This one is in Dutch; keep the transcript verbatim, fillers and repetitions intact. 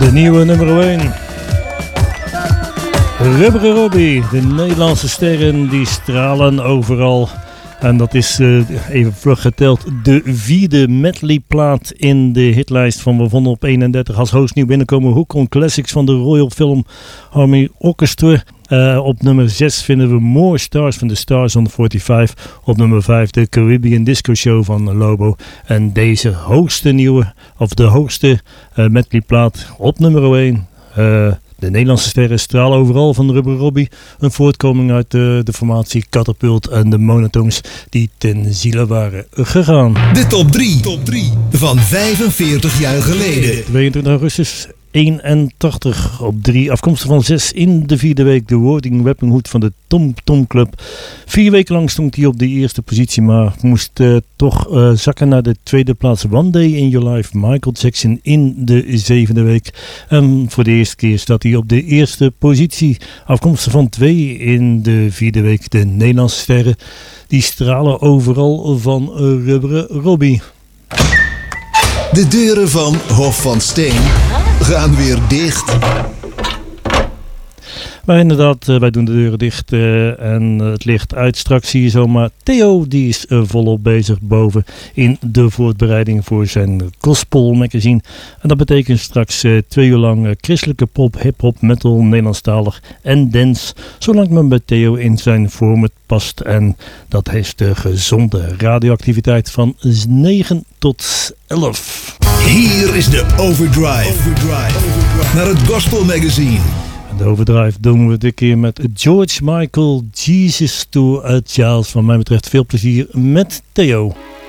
De nieuwe nummer één. Rubber Robbie, de Nederlandse sterren die stralen overal. En dat is uh, even vlug geteld de vierde medleyplaat in de hitlijst van We Vonden op eenendertig. Als host nieuw binnenkomen Hook on Classics van de Royal Philharmonic Orchestra. Uh, op nummer zes vinden we More Stars van de Stars on forty-five. Op nummer vijf de Caribbean Disco Show van Lobo. En deze hoogste nieuwe, of de hoogste uh, medleyplaat op nummer één. Uh, De Nederlandse sterren stralen overal van Rubber Robbie. Een voortkoming uit de, de formatie Catapult en de Monotones die ten ziele waren gegaan. De top drie. Top drie van vijfenveertig jaar geleden. tweeëntwintig augustus eenentachtig op drie. Afkomstig van zes in de vierde week. De Wording Weapon Hood van de Tom Tom Club. Vier weken lang stond hij op de eerste positie. Maar moest uh, toch uh, zakken naar de tweede plaats. One Day in Your Life. Michael Jackson in de zevende week. En voor de eerste keer staat hij op de eerste positie. Afkomstig van twee in de vierde week. De Nederlandse sterren. Die stralen overal van uh, Rubber Robbie. De deuren van Hof van Steen gaan weer dicht. Maar inderdaad, wij doen de deuren dicht uh, en het licht uit. Straks zie je zomaar Theo, die is uh, volop bezig boven in de voorbereiding voor zijn Gospel magazine. En dat betekent straks uh, twee uur lang uh, christelijke pop, hip-hop, metal, Nederlandstalig en dance. Zolang men bij Theo in zijn format past. En dat heeft de gezonde radioactiviteit van negen tot elf. Hier is de Overdrive. Overdrive. Naar het Gospel magazine. De Overdrive doen we dit keer met George Michael, Jesus to a Child. Van mij betreft veel plezier met Theo.